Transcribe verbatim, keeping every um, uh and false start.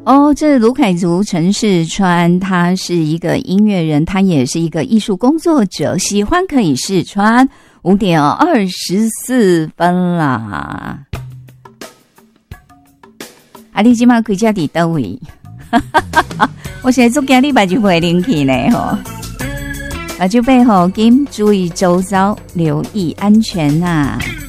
哦，这卢凯族陈世川，他是一个音乐人，他也是一个艺术工作者，喜欢可以试穿。五点二十四分啦！啊，你今晚开车伫倒位？我现在做今日目睭会灵去呢吼，目睭背后紧注意周遭，留意安全呐、啊。